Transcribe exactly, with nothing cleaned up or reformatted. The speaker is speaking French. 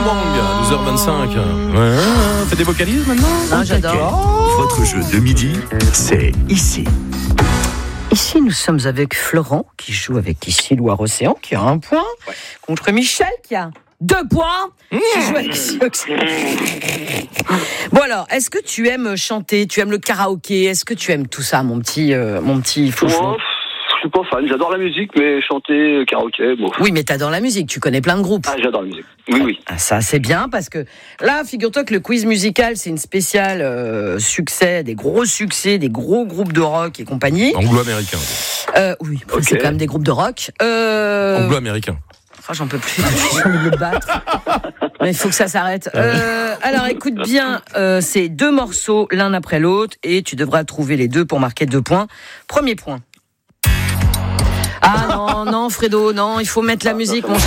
Bang, douze heures vingt-cinq. Ouais, fais des vocalises maintenant. Ah, j'adore. Votre jeu de midi, c'est ici. Ici, nous sommes avec Florent, qui joue avec ici Loire-Océan, qui a un point, ouais. Contre Michel, qui a deux points, mmh. qui joue avec ici Océan. Bon alors, est-ce que tu aimes chanter, tu aimes le karaoké, est-ce que tu aimes tout ça, mon petit, euh, mon petit foufou? Je suis pas fan, j'adore la musique, mais chanter, karaoké, bon. Oui, mais t'adores la musique, tu connais plein de groupes. Ah, j'adore la musique, oui, oui. Ah, ça, c'est bien, parce que là, figure-toi que le quiz musical, c'est une spéciale euh, succès, des gros succès, des gros groupes de rock et compagnie. Anglo-américain. Euh, oui, okay. C'est quand même des groupes de rock. Euh... Anglo-américain. Oh, j'en peux plus, j'ai envie de le battre. Mais il faut que ça s'arrête. Euh, alors, écoute bien, euh, c'est deux morceaux, l'un après l'autre, et tu devras trouver les deux pour marquer deux points. Premier point. Ah non, non, Fredo, non, il faut mettre la musique, mon